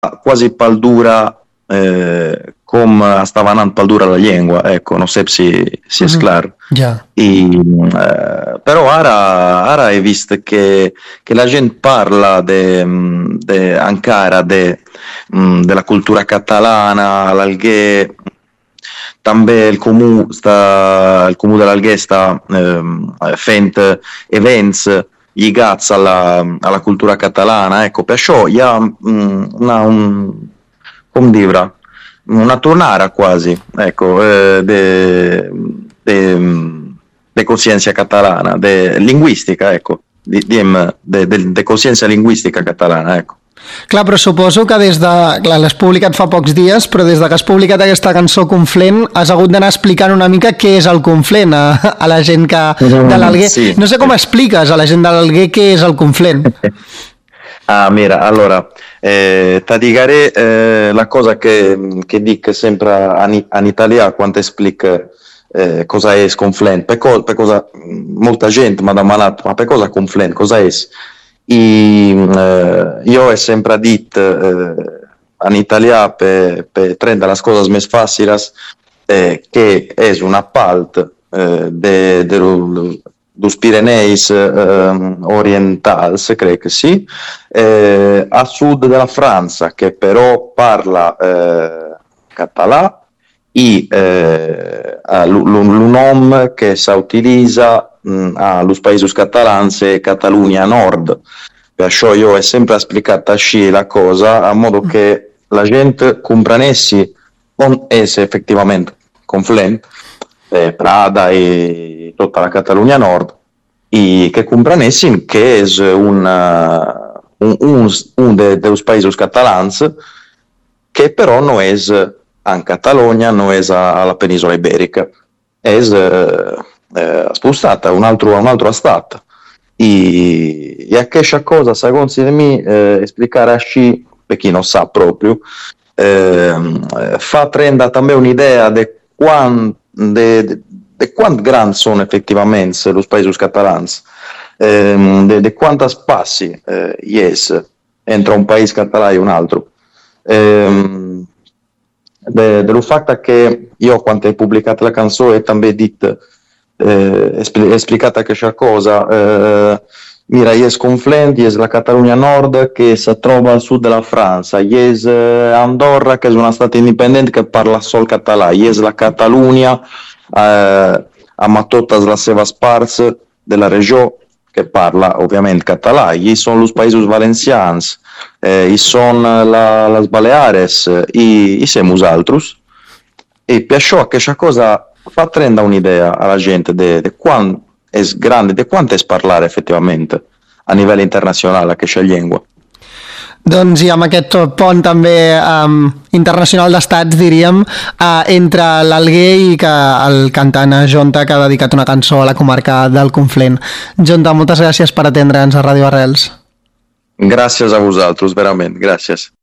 quasi paldura come stava andando paldura la lingua, ecco, non so se è chiaro. Ja. Però ara hai visto che la gente parla ancora della cultura catalana, l'Alghè, també il comune dell'Alghè sta fent events llegati alla cultura catalana, ecco, perciò hi ha come dire, una tornara quasi, ecco, de coscienza catalana, de linguistica, ecco, de consciència lingüística catalana, ecco. Clar, però suposo que clar, l'has publicat fa pocs dies, però des de que has publicat aquesta cançó Conflent has hagut d'anar explicant una mica què és el Conflent a la gent de l'Alguer. Sí. No sé com expliques a la gent de l'Alguer què és el Conflent. Mira, allora, ti direi la cosa che dico sempre in italiano quando esplico cosa è Conflent, per cosa molta gente mi ha domandato, ma per cosa Conflent, cosa è? Io ho sempre detto in italiano per rendere le cose più facili che è una parte dos Pireneis orientals, credo che sì, a sud della Francia, che però parla català, e un nome che si utilizza allo paesi catalani è Catalunya Nord. Perciò io ho sempre spiegato así la cosa, a modo che la gente comprendesse non è effettivamente Conflent, Prada e tutta la Catalunya Nord, e che comprendessi che è un dei paesi catalani che però non è in Catalogna, non è alla penisola iberica, è spostata a un altro stato. E a questa cosa, secondo me, spiegare así, per chi non sa proprio, fa prendere anche un'idea di quanto grandi sono effettivamente i paesi catalani, di quanti spazi entra un paese catalano e un altro. Dello fatto che io, quando ho pubblicato la canzone, ho anche detto, esplicata questa cosa, mira, è Conflent, è la Catalunya Nord che si trova al sud della Francia, è Andorra che è una stata indipendente che parla solo català, è la Catalunya a tutte le sue parti della regione che parla ovviamente català, sono i paesi valenciani, sono le Baleares e siamo altri, e perciò questa cosa fa prendere un'idea alla gente di quanto è grande, di quanto è parlare effettivamente a livello internazionale questa lingua. Doncs i amb aquest pont també internacional d'estats, diríem, entre l'Alguer i que el cantant Jonta, que ha dedicat una cançó a la comarca del Conflent. Jonta, moltes gràcies per atendre'ns a Ràdio Arrels. Gràcies a vosaltres, verament, gràcies.